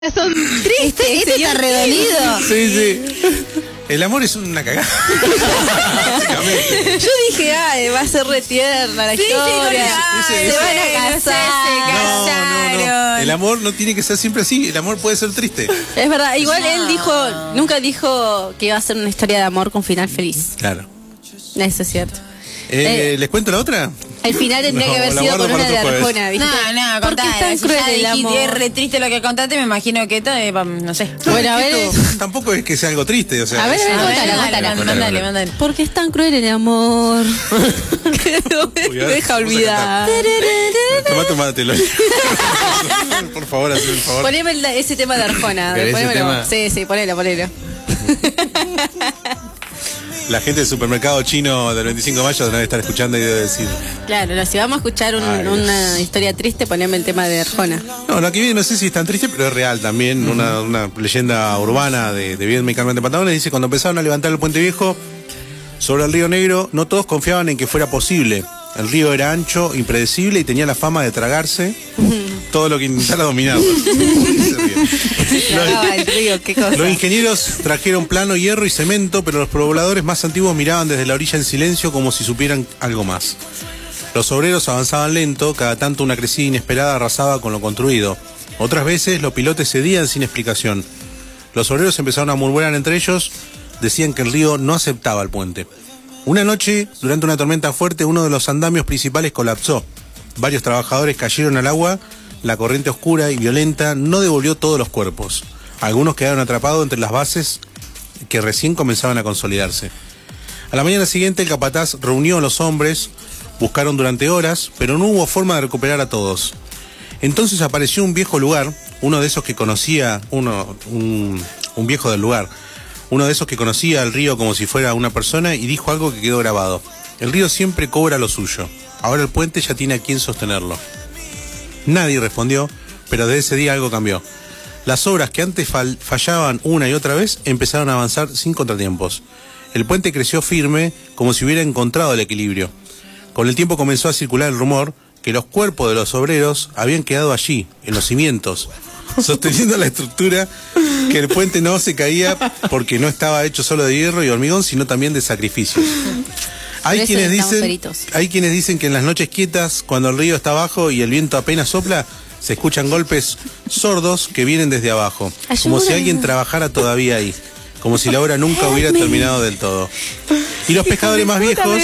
Son tristes. Este está redolido. Sí, sí. El amor es una cagada. Yo dije, va a ser re tierna la historia. Se van a casar. No. El amor no tiene que ser siempre así. El amor puede ser triste. Es verdad. Igual él nunca dijo que iba a ser una historia de amor con final feliz. Claro. Eso es cierto. ¿Les cuento la otra? Al final tendría que haber sido con una de Arjona, ¿viste? No, ¿Por qué es tan cruel el amor? Es re triste lo que contaste, me imagino que esto, no sé. Bueno, a ver. Tampoco es que sea algo triste, o sea. A ver, mándale. ¿Por qué es tan cruel el amor? Me deja olvidar. Tomátelo. Por favor, hazme el favor. Poneme ese tema de Arjona. Sí, ponelo. La gente del supermercado chino del 25 de mayo debe estar escuchando y debe decir. Claro, si vamos a escuchar una historia triste, poneme el tema de Arjona. No, aquí viene, no sé si es tan triste, pero es real también. Una leyenda urbana de Viedma y Carmen de Patagones dice: cuando empezaron a levantar el puente viejo sobre el río Negro, no todos confiaban en que fuera posible. El río era ancho, impredecible y tenía la fama de tragarse todo lo que intentara dominarlo. Los ingenieros trajeron plano, hierro y cemento, pero los pobladores más antiguos miraban desde la orilla en silencio como si supieran algo más. Los obreros avanzaban lento, cada tanto una crecida inesperada arrasaba con lo construido. Otras veces los pilotes cedían sin explicación. Los obreros empezaron a murmurar entre ellos, decían que el río no aceptaba el puente. Una noche, durante una tormenta fuerte, uno de los andamios principales colapsó. Varios trabajadores cayeron al agua, la corriente oscura y violenta no devolvió todos los cuerpos. Algunos quedaron atrapados entre las bases que recién comenzaban a consolidarse. A la mañana siguiente el capataz reunió a los hombres, buscaron durante horas, pero no hubo forma de recuperar a todos. Entonces apareció un viejo lugar, uno de esos que conocía, un viejo del lugar, uno de esos que conocía el río como si fuera una persona y dijo algo que quedó grabado. El río siempre cobra lo suyo. Ahora el puente ya tiene a quien sostenerlo. Nadie respondió, pero desde ese día algo cambió. Las obras que antes fallaban una y otra vez empezaron a avanzar sin contratiempos. El puente creció firme como si hubiera encontrado el equilibrio. Con el tiempo comenzó a circular el rumor que los cuerpos de los obreros habían quedado allí, en los cimientos, sosteniendo la estructura, que el puente no se caía porque no estaba hecho solo de hierro y hormigón, sino también de sacrificios. Hay quienes dicen que en las noches quietas, cuando el río está abajo y el viento apenas sopla, se escuchan golpes sordos que vienen desde abajo, como si alguien trabajara todavía ahí, como si la obra nunca hubiera terminado del todo. Y los pescadores más viejos... ¡Sacame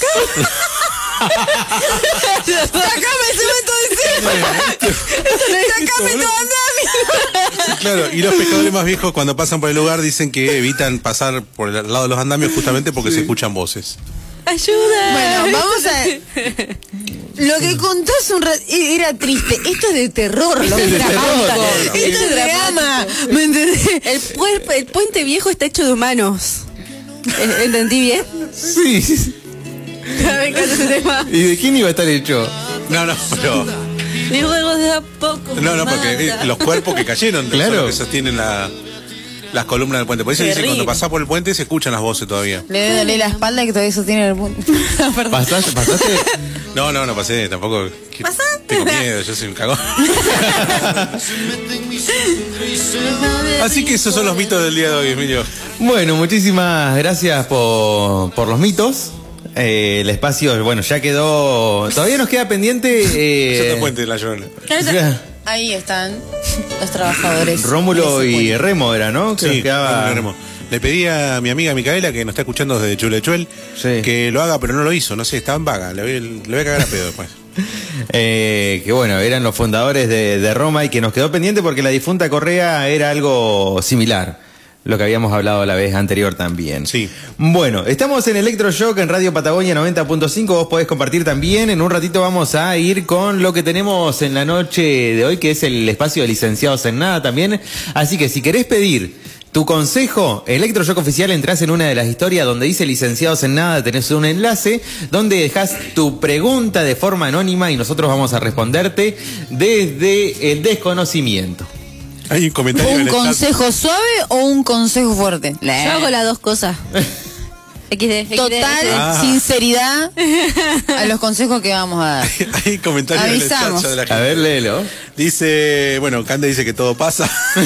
el cemento de encima! ¡Sacame tu andamio! Claro, y los pescadores más viejos cuando pasan por el lugar dicen que evitan pasar por el lado de los andamios justamente porque se escuchan voces. ¡Ayuda! Bueno, vamos a... Lo que contás era triste. Esto es de terror. Esto es drama. ¿Me entendés? El puente viejo está hecho de humanos. ¿Entendí bien? Sí. Me encanta ese tema. ¿Y de quién iba a estar hecho? No, pero... Y luego de a poco... No, porque los cuerpos que cayeron, claro, son los que sostienen las columnas del puente. Por eso dice que cuando pasás por el puente se escuchan las voces todavía. Le duele la espalda que todavía sostiene el puente. ¿Pasaste? No pasé, tampoco. ¿Pasaste? Tengo miedo, yo soy un cagón. Así que esos son los mitos del día de hoy, Emilio. Bueno, muchísimas gracias por los mitos. El espacio, bueno, ya quedó. Todavía nos queda pendiente. El puente de la Llorona. Ahí están los trabajadores. Rómulo y Remo era, ¿no? Que sí, quedaba... Remo. Le pedí a mi amiga Micaela, que nos está escuchando desde Chulechuel, que lo haga, pero no lo hizo. No sé, estaba en vaga. Le voy a cagar a pedo después. Que bueno, eran los fundadores de Roma y que nos quedó pendiente porque la difunta Correa era algo similar. Lo que habíamos hablado la vez anterior también. Sí. Bueno, estamos en Electroshock en Radio Patagonia 90.5. Vos podés compartir también. En un ratito vamos a ir con lo que tenemos en la noche de hoy, que es el espacio de licenciados en nada también. Así que si querés pedir tu consejo, Electroshock Oficial, entrás en una de las historias donde dice licenciados en nada, tenés un enlace donde dejás tu pregunta de forma anónima y nosotros vamos a responderte desde el desconocimiento. Hay un comentario ¿Un consejo suave o un consejo fuerte? Yo hago las dos cosas. Total sinceridad a los consejos que vamos a dar. Hay comentarios en el chat de la gente. A ver, léelo. Dice, bueno, Cande dice que todo pasa.